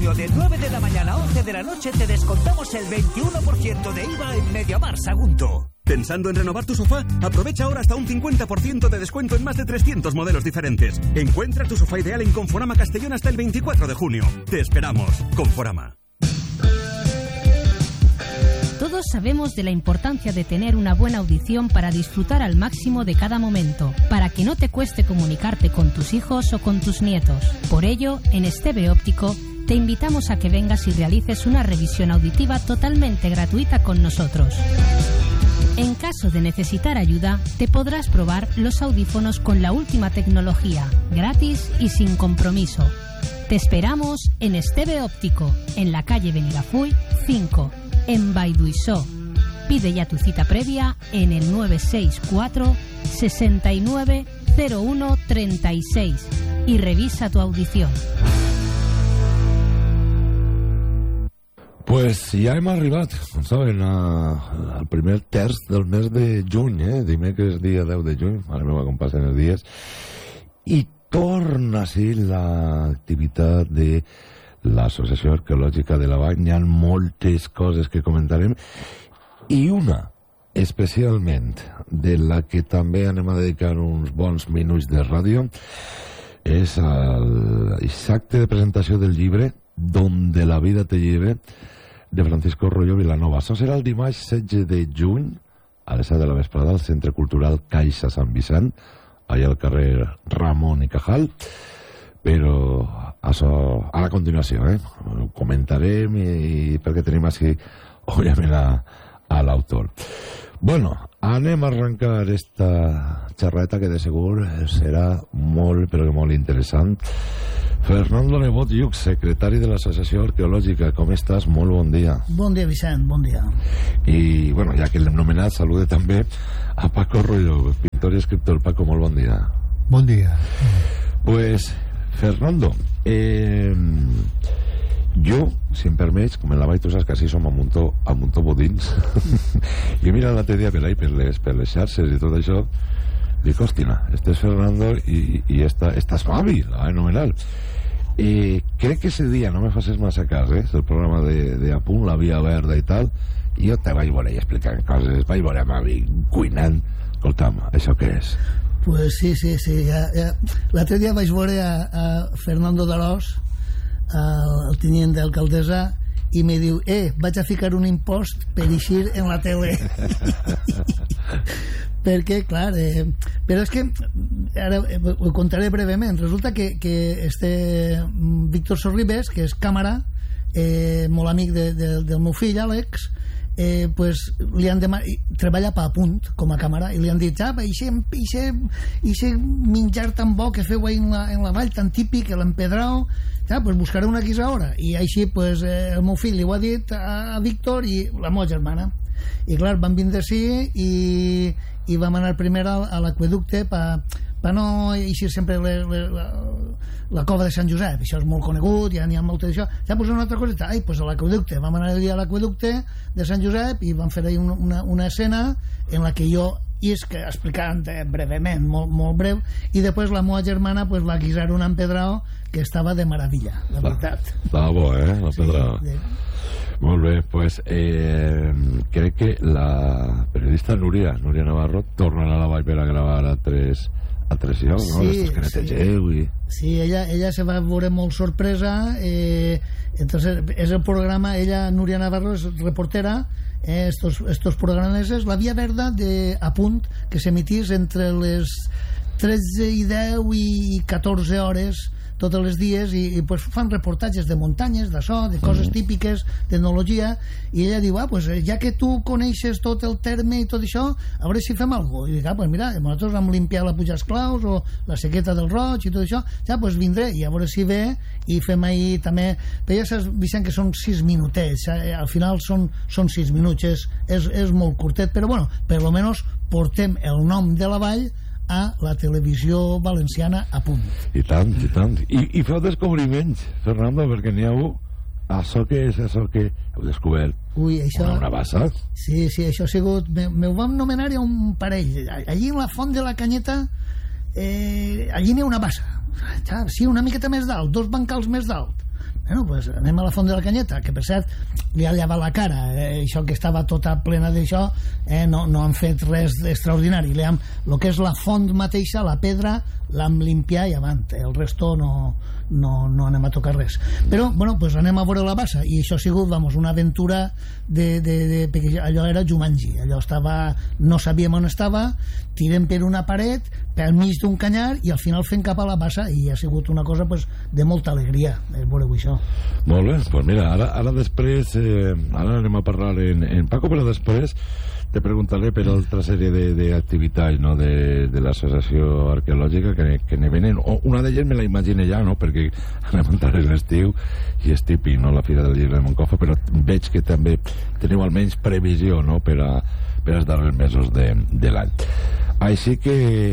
julio, de 9 de la mañana a 11 de la noche, te descontamos el 21% de IVA en MediaMarkt Sagunto. ¿Pensando en renovar tu sofá? Aprovecha ahora hasta un 50% de descuento en más de 300 modelos diferentes. Encuentra tu sofá ideal en Conforama Castellón hasta el 24 de junio. Te esperamos. Conforama. Todos sabemos de la importancia de tener una buena audición para disfrutar al máximo de cada momento, para que no te cueste comunicarte con tus hijos o con tus nietos. Por ello, en Esteve Óptico, te invitamos a que vengas y realices una revisión auditiva totalmente gratuita con nosotros. En caso de necesitar ayuda, te podrás probar los audífonos con la última tecnología, gratis y sin compromiso. Te esperamos en Esteve Óptico, en la calle Benigafull 5, en Baiduisó. Pide ya tu cita previa en el 964 69 01 36 y revisa tu audición. Pues ja hem arribat, com saben, al primer terç del mes de juny, dimecres dia 10 de juny, mare meva com passen els dies, i torna a ser l'activitat de l'Associació Arqueològica de la Vall. Hi ha moltes coses que comentarem, i una, especialment, de la que també anem a dedicar uns bons minuts de ràdio, és l'acte de presentació del llibre Donde la vida te lleve, de Francisco Rollo Vilanova. Això serà el dimarts 16 de juny a les 7 de la vesprada al Centre Cultural Caixa Sant Vicent, allà al carrer Ramon i Cajal, però això a la continuació, ho comentarem, i perquè tenim així òbviament a l'autor. Bueno, anem a arrencar esta xerreta que de segur serà molt, però que molt interessant. Fernando Nebot Lluc, secretari de l'Associació Arqueològica, com estàs? Molt bon dia. Bon dia, Vicent, bon dia. I, bueno, ja que l'hem nomenat, salude també a Paco Rollo, pintor i escriptor. Paco, molt bon dia. Bon dia. Pues, Fernando, jo, si em permets, com en la Vall, tu saps que així som a muntó bodins, i mira l'altre dia per les xarxes i tot això, dic, hòstia, este és Fernando i esta és Mavi, la va anomenar. Crec que ese dia, no me facis massa cas, el programa de A Punt, la Via Verda i tal, i jo te vaig veure explicant coses, vaig veure a Mavi cuinant. Escolta'm, això què és? Pues sí. L'altre dia vaig veure a Fernando Darós, el tinent d'alcaldessa, i me diu, vaig a ficar un impost per eixir en la tele. Perquè, clar, però és que ara ho contaré breument. Resulta que este Víctor Sorribes, que és càmera, molt amic del meu fill Àlex, pues li han demanat, treballa per A Punt com a càmera, i li han dit, ixe menjar tan bo que feu en la vall, tan típic, l'empedrao, pues buscaré una quisa hora. I així pues el meu fill li ho ha dit a Víctor i la meva germana, i clar, van vindre així i vam anar primer a l'aqüeducte per no eixir sempre la cova de Sant Josep. Això és molt conegut, ja n'hi ha molta d'això. Pues una altra coseta, pues a l'aqüeducte, vam anar allà a l'aqüeducte de Sant Josep i vam fer ahí una escena en la que jo explicant breument, molt breu, i després la meva germana pues va guisar un empedrao que estava de meravella, la veritat. Estava bo, l'empedrao. Sí. Molt bé, pues crec que la periodista Núria Navarro torna a la Vall per a gravar a tres llocs, no? Estos que netegeu i... Sí, ella se va veure molt sorpresa, entonces és el programa, Núria Navarro és reportera, estos programes és la Via Verda de A Punt, que s'emitís entre les 13 i 10 i 14 hores tots els dies, i pues fan reportatges de muntanyes, d'això, de coses típiques d'etnologia, i ella diu, pues ja que tu coneixes tot el terme i tot això, a veure si fem alguna cosa. I dic, pues mira, nosaltres vam limpiar la Puja Esclaus o la Sequeta del Roig i tot això, pues vindré, i a veure si ve i fem ahir també, però ja saps, Vicent, que són 6 minutets, al final són 6 minuts, és molt curtet, però bueno, per lo menos portem el nom de la vall a la televisió valenciana A Punt. I tant. I feu descobriments, Fernando, perquè n'hi ha això que és això que heu descobert. Això... Una bassa? Sí, això ha sigut... Me ho vam nomenar a un parell. Allí en la Font de la Canyeta, allí n'hi ha una bassa. Sí, una miqueta més dalt, 2 bancals més dalt. bueno, pues anem a la Font de la Canyeta, que per cert li ha llevat la cara, això que estava tota plena d'això, no han fet res extraordinari, el que és la font mateixa, la pedra, l'hem limpiat i avant, el resto no anem a tocar res, però bueno, pues anem a veure la bassa, i això ha sigut, vamos, una aventura perquè allò era Jumanji, allò estava, no sabíem on estava, tirem per una paret pel mig d'un canyar i al final fent cap a la bassa, i ha sigut una cosa pues, de molta alegria veureu això. Molt bé, pues mira, ara després ara anem a parlar en Paco, però després te preguntaré per altra sèrie d'activitats, no, de l'associació arqueològica que ne venen. Una d'elles me la imagine ja, no, perquè anem a entrar en l'estiu i és típic, no, la Fira del Llibre de Moncofa, però veig que també teniu almenys previsió, no, per als darrers mesos de l'any. Així que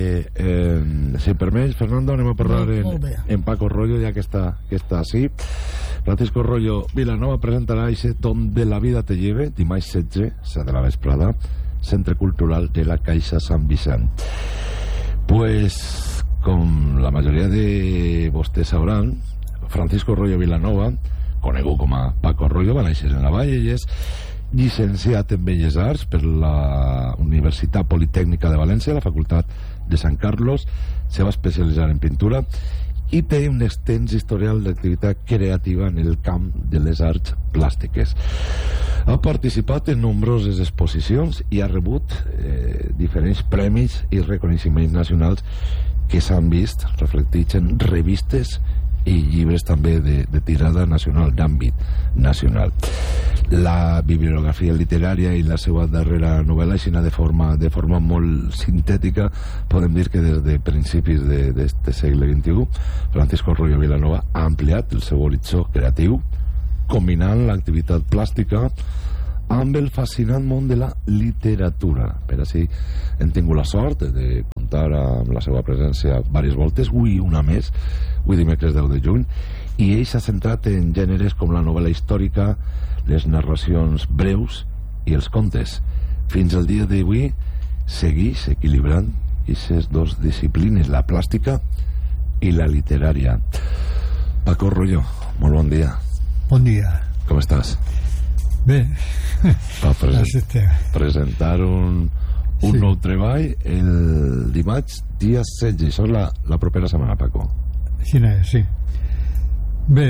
si em permets, Fernando, anem a parlar en Paco Rollo, ja que està així. Francisco Rollo Vilanova presentarà aquest Don de la vida te lleve, dimarts 16, 7 de la vesprada, Centre Cultural de la Caixa Sant Vicent. Pues, com la majoria de vostès sabran, Francisco Rollo Vilanova, conegut com a Paco Rollo, va néixer en la Vall, i és llicenciat en Belles Arts per la Universitat Politècnica de València, la Facultat de Sant Carlos, se va especialitzar en pintura i té un extens historial d'activitat creativa en el camp de les arts plàstiques. Ha participat en nombroses exposicions i ha rebut diferents premis i reconeixements nacionals que s'han vist reflectits en revistes i llibres també de tirada nacional, d'àmbit nacional. La bibliografia literària i la seva darrera novel·la, així de forma molt sintètica, podem dir que des de principis d'este segle XXI, Francisco Rollo Vilanova ha ampliat el seu horitzó creatiu, combinant l'activitat plàstica amb el fascinant món de la literatura. Per així hem tingut la sort de comptar amb la seva presència diverses voltes, avui una més, avui dimecres 10 de juny, i ell s'ha centrat en gèneres com la novel·la històrica, les narracions breus i els contes. Fins al dia d'avui segueix equilibrant aquestes dues disciplines, la plàstica i la literària. Paco Rollo, molt bon dia. Bon dia. Com estàs? Bé, va presentar un nou treball el dimarts dia 16, això és la propera setmana, Paco. Sí. Bé,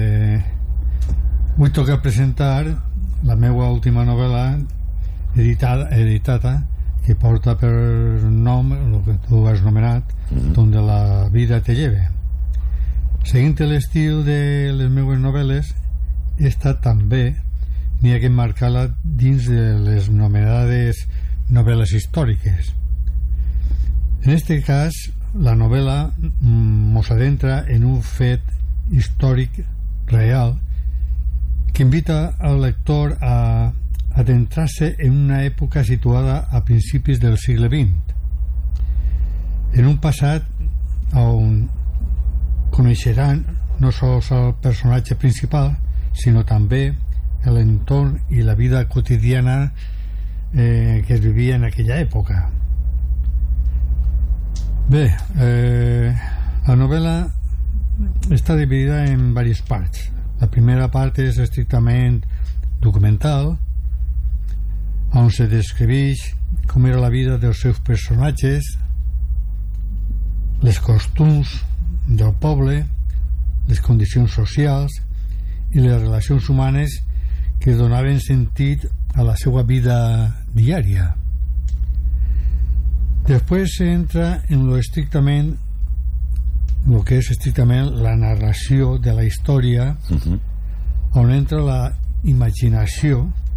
vull tocar presentar la meva última novel·la editada, que porta per nom el que tu has nomenat, Donde la vida te lleve. Seguint l'estil de les meves novel·les, esta també n'hi ha que emmarcar-la dins de les nomenades novel·les històriques. En este cas, la novel·la mos adentra en un fet històric real que invita al lector a adentrar-se en una època situada a principis del segle XX, en un passat on coneixeran no sols el personatge principal, sinó també l'entorn i la vida quotidiana que es vivia en aquella època. Bé, la novel·la està dividida en diverses parts. La primera part és estrictament documental, on se descriveix com era la vida dels seus personatges, les costums del poble, les condicions socials i les relacions humanes que donaven sentit a la seva vida diària. Després s'entra en lo que és estrictament la narració de la història, on entra la imaginació,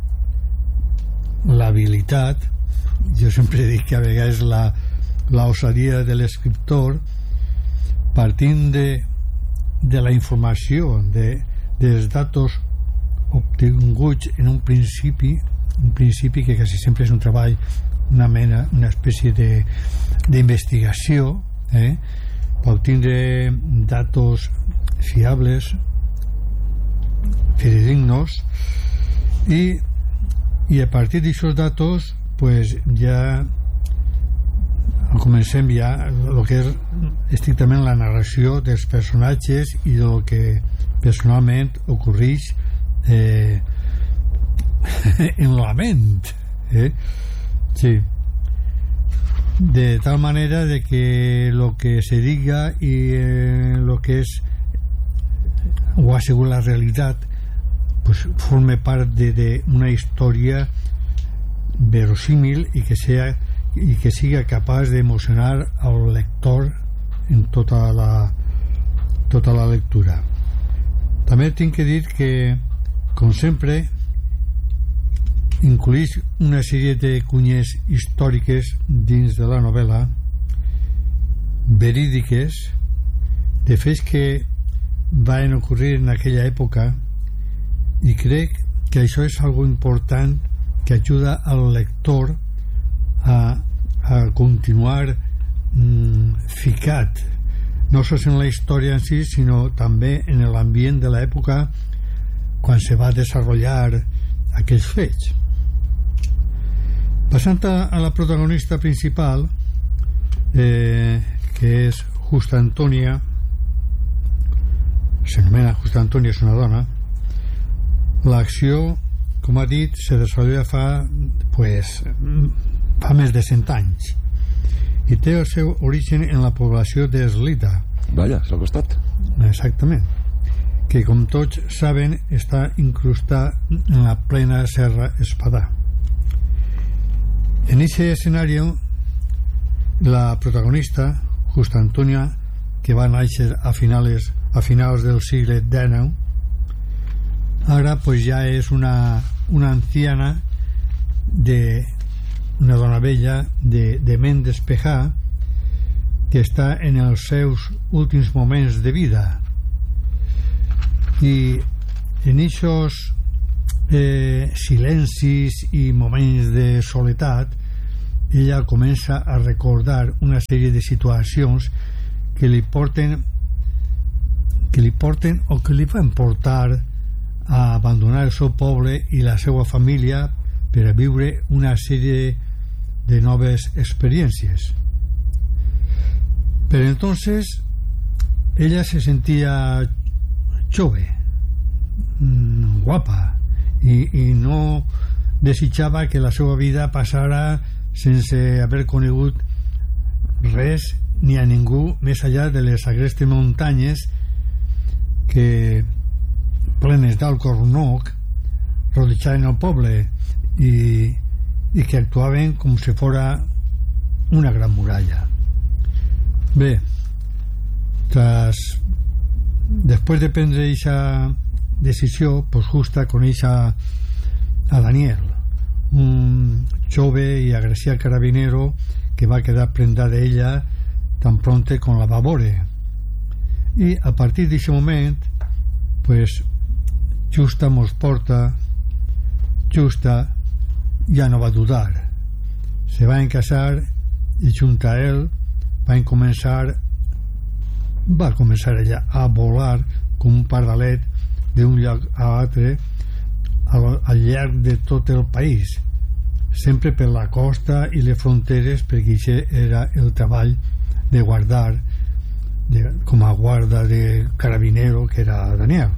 l'habilitat, jo sempre dic que a vegades la osadia de l'escriptor, partint de la informació, dels datos obtinguts en un principi que quasi sempre és un treball, una espècie d'investigació, per obtindre datos fiables, fidedignos, i a partir d'aixòs datos pues ja comencem ja el que és estrictament la narració dels personatges i del que personalment ocorreix en la ment, sí, de tal manera de que lo que se diga y lo que es o ha sigut la realitat pues forme part de una història verosímil i que siga capaç d'emocionar al lector en tota la lectura. També tinc que dir que, com sempre, incluïx una sèrie de cunyes històriques dins de la novel·la, verídiques, de fets que van ocorrir en aquella època, i crec que això és algo important que ajuda al lector a continuar ficat no sols en la història en si, sinó també en l'ambient de l'època quan se va desenvolupar aquells fets. Passant a la protagonista principal, que és Justa Antònia, s'anomena Justa Antònia, és una dona. L'acció, com ha dit, se desenvolupa fa més de 100 anys i té el seu origen en la població d'Eslida. Vaja, és al costat. Exactament. Que, com tots saben, està incrustat en la plena Serra Espadà. En aquest escenari, la protagonista, Justa Antònia, que va néixer a finals del segle XIX, ara pues ja és una anciana, una dona vella de ment despejada, que està en els seus últims moments de vida, i en aquests silencis i moments de soledat ella comença a recordar una sèrie de situacions que li porten o que li van portar a abandonar el seu poble i la seva família per a viure una sèrie de noves experiències. Pero entonces ella se sentía jove, guapa, i no desitjava que la seva vida passara sense haver conegut res ni a ningú més allà de les agrestes muntanyes que, plenes d'alcornoc, rodejaven el poble i que actuaven com si fora una gran muralla. Bé, després de prendre aquesta decisió, pues Justa coneix a Daniel, un jove i agressiu carabinero que va quedar prendat d'ella tan pronte com la va veure, i a partir d'aquest moment pues Justa mos porta. Justa ja no va dudar, se va encasar i junt a ell va començar ella a volar com un pardalet d'un lloc a l'altre al llarg de tot el país, sempre per la costa i les fronteres, perquè aquest era el treball de guardar com a guarda de carabinero que era Daniel.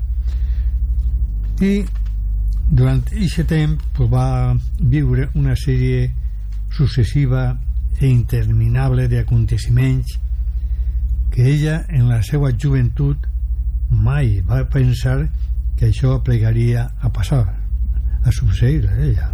I durant aquest temps pues, va viure una sèrie successiva e interminable d'aconteciments que ella en la seva joventut mai va pensar que això plegaria a passar, a succeir a ella.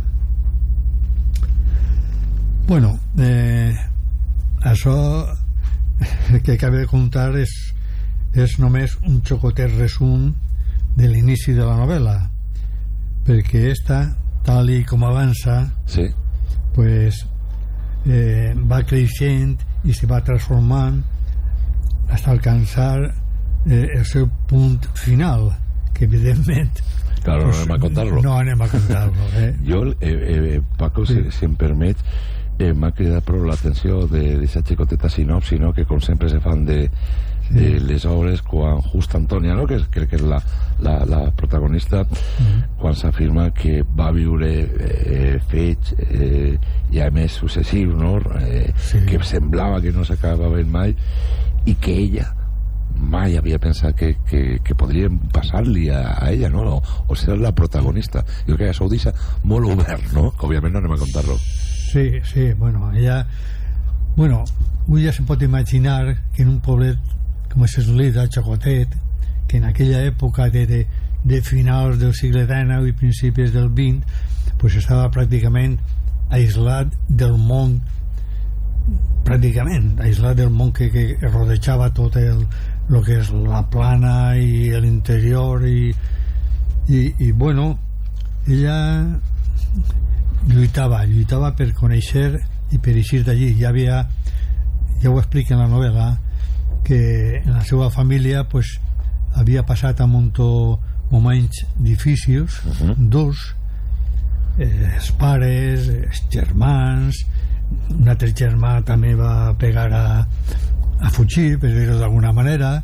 Bueno, això que acabo de contar és només un xocotet resum de l'inici de la novel·la, perquè esta, tal i com avança, sí, pues va creixent i se va transformant fins a alcançar el seu punt final, que evidentment claro, pues, no anem a contar-lo. No anem a contar-lo. Jo, Paco, sí, si em permets, m'ha cridat prou l'atenció d'aquesta xicoteta sinopsi, no? Que com sempre se fan de les obres quan Justa Antònia, no? Que crec que és la protagonista, quan s'afirma que va viure fets i a més successius, no? Que semblava que no s'acabaven mai, i que ella mai havia pensat que podrien passar-li a ella, no? O ser la protagonista. Jo crec que això ho deixa molt obert, no? Que òbviament no anem a contar-lo. Sí, bueno, ella... Bueno, uno ya se puede imaginar que en un poblet com es Eslida, Xocotet, que en aquella època de finals del segle XIX i principis del XX, pues estava pràcticament aïslat del món, pràcticament aïslat del món que rodejava tot el que és la plana i l'interior i bueno, ella lluitava per conèixer i per eixir d'allí. Ja ho explica en la novel·la que en la seva família pues, havia passat a moments difícils, dos, els pares, els germans, un altre germà també va pegar a fugir, per dir-ho d'alguna manera,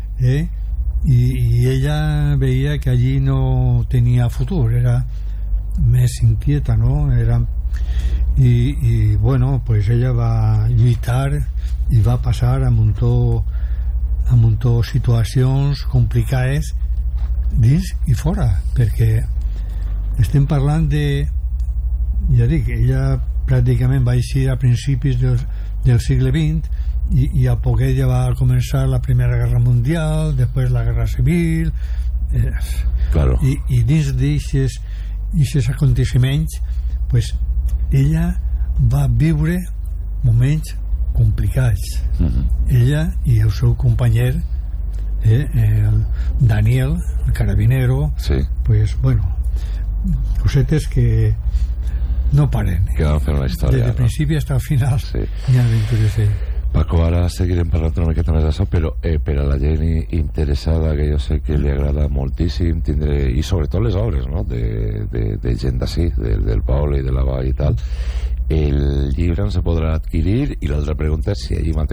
i ella veia que allí no tenia futur, era més inquieta, no? I bueno, pues ella va lluitar i va passar a un muntó situacions complicades dins i fora, perquè estem parlant de, ja dic, ella pràcticament va eixir a principis del segle XX i a poquet ja va començar la Primera Guerra Mundial, després la Guerra Civil, claro. I dins d'aquests aconteciments pues ella va viure moments complicats. Ella i el seu companyer el Daniel, el carabinero, pues bueno, cosetes que no paren, que van fer una història des del principi fins al final. N'hi ha aventures. Paco, ara seguirem parlant una miqueta més d'això, però per a la gent interessada, que jo sé que li agrada moltíssim tindre, i sobretot les obres, no? de gent d'ací, del poble i de la vall i tal, el llibre se podrà adquirir, i l'altra pregunta és si allí mateix